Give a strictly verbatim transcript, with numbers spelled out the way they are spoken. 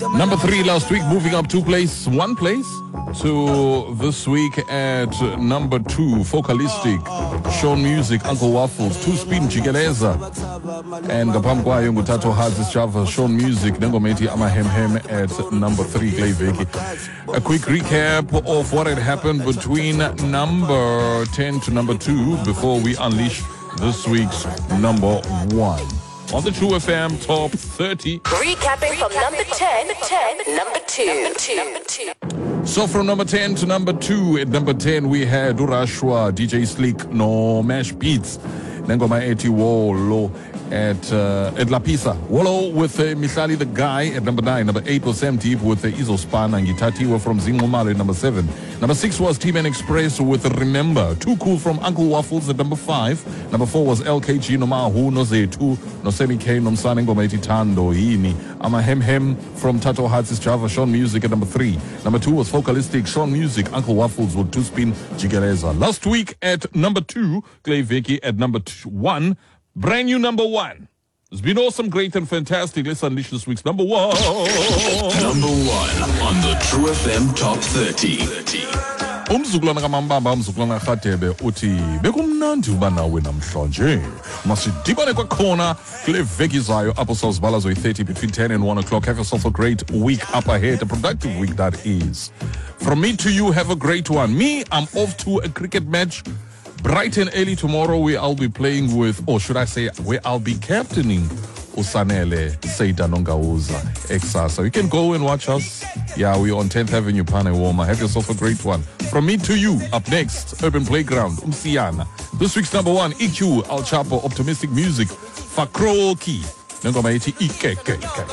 Number three last week, moving up two place, one place to this week at number two, Focalistic, Sean Music, Uncle Waffles, Two Spin Jigeleza, and ngaphambi kwayo nguthatho Hazis Java, Sean Music, nengometi Amahem Hem at number three, Clay Vicky. A quick recap of what had happened between number ten to number two before we unleash this week's number one. On the True F M Top thirty. Recapping from number ten, ten, number two, number two, number two. So from number ten to number two, at number ten we had Urashwa, D J Slick, no Mash Beats, Nengoma Eti Wolo at uh, at Lapisa. Wolo with uh, Mihlali the Guy at number nine. Number eight was Sam Deep with uh, Izo Span and Gitatiwa from Zingomale at number seven. Number six was T-Man Express with Remember. Too Cool from Uncle Waffles at number five. Number four was L K G no Mahu no Zetu no Semi K no Msane Ngoma Eti Tando Hini. Amahem Hem from Tato Hatsis Java, Sean Music at number three. Number two was Focalistic, Sean Music, Uncle Waffles with Two Spin Jigeleza. Last week at number two, Clay Vicky at number two, one. Brand new number one. It's been awesome, great, and fantastic. Let's unleash this week's number one. Number one on the True F M Top thirty. Umzukulwana kaMambamba, umzukulwana kaDebe uthi bekumnandi uba nawe namhlanje. Masidibane kwakhona kule veki zayo apho sawuzibala zoyi thirty between ten and one o'clock. Have yourself a great week up ahead, a productive week that is. From me to you, have a great one. Me, I'm off to a cricket match. Bright and early tomorrow, where I'll be playing with, or should I say, where I'll be captaining Usanele Seita Nongauza Exasa. You can go and watch us. Yeah, we're on tenth Avenue, Panewoma. Have yourself a great one. From me to you, up next, Urban Playground, Umsiana. This week's number one, E Q, Al Chapo, Optimistic Music, Fakroki. Nengoma iti Ike.